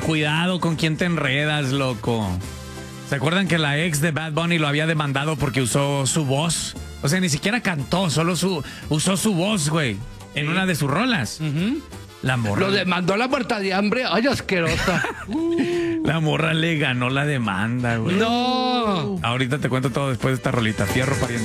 cuidado con quién te enredas, loco. ¿Se acuerdan que la ex de Bad Bunny lo había demandado porque usó su voz? O sea, ni siquiera cantó, solo usó su voz, güey, en una de sus rolas. La morra. Lo demandó a la muerta de hambre. Ay, asquerosa. La morra le ganó la demanda, güey. No. Ahorita te cuento todo después de esta rolita. Fierro, pariente.